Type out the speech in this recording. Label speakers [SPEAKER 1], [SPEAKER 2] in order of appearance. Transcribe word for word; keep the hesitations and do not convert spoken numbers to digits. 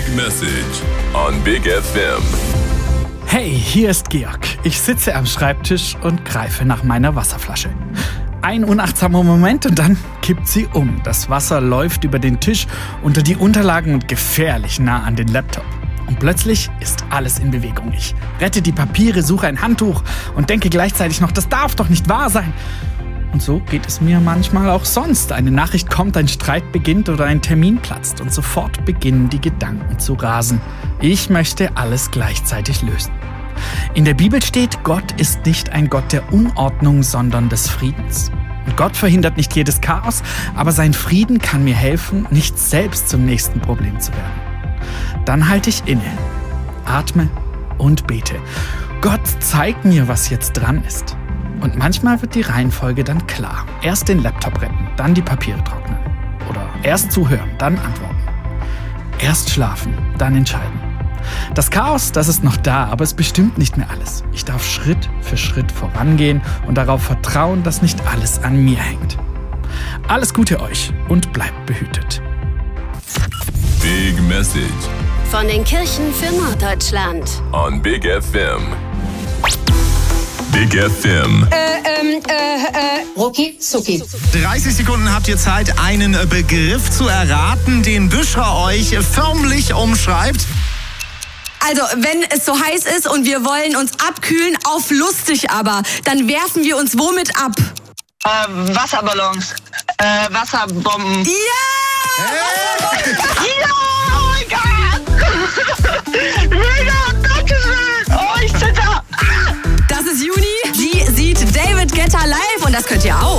[SPEAKER 1] Message on Big F M.
[SPEAKER 2] Hey, hier ist Georg. Ich sitze am Schreibtisch und greife nach meiner Wasserflasche. Ein unachtsamer Moment und dann kippt sie um. Das Wasser läuft über den Tisch, unter die Unterlagen und gefährlich nah an den Laptop. Und plötzlich ist alles in Bewegung. Ich rette die Papiere, suche ein Handtuch und denke gleichzeitig noch, das darf doch nicht wahr sein. Und so geht es mir manchmal auch sonst. Eine Nachricht kommt, ein Streit beginnt oder ein Termin platzt und sofort beginnen die Gedanken zu rasen. Ich möchte alles gleichzeitig lösen. In der Bibel steht, Gott ist nicht ein Gott der Unordnung, sondern des Friedens. Und Gott verhindert nicht jedes Chaos, aber sein Frieden kann mir helfen, nicht selbst zum nächsten Problem zu werden. Dann halte ich inne, atme und bete. Gott, zeig mir, was jetzt dran ist. Und manchmal wird die Reihenfolge dann klar. Erst den Laptop retten, dann die Papiere trocknen. Oder erst zuhören, dann antworten. Erst schlafen, dann entscheiden. Das Chaos, das ist noch da, aber es bestimmt nicht mehr alles. Ich darf Schritt für Schritt vorangehen und darauf vertrauen, dass nicht alles an mir hängt. Alles Gute euch und bleibt behütet.
[SPEAKER 1] Big Message
[SPEAKER 3] Von den Kirchen für Norddeutschland.
[SPEAKER 1] on Big F M. Big F M.
[SPEAKER 4] Äh, ähm, äh, äh, Rucki Zucki.
[SPEAKER 5] dreißig Sekunden habt ihr Zeit, einen Begriff zu erraten, den Büschra euch förmlich umschreibt.
[SPEAKER 4] Also, wenn es so heiß ist und wir wollen uns abkühlen, auf lustig aber, dann werfen wir uns womit ab?
[SPEAKER 6] Äh, Wasserballons. Äh, Wasserbomben.
[SPEAKER 4] Ja!
[SPEAKER 5] Hey!
[SPEAKER 6] Ja! Oh mein Gott! Mega! Dankeschön! Oh, ich zitter!
[SPEAKER 4] Das ist Juni. Sie sieht David Guetta live und das könnt ihr auch.